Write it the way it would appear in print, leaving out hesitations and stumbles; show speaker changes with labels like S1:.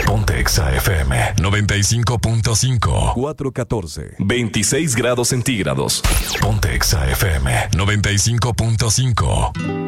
S1: Ponte Exa FM 95.5.
S2: 414. 26 grados centígrados.
S1: Ponte Exa FM 95.5.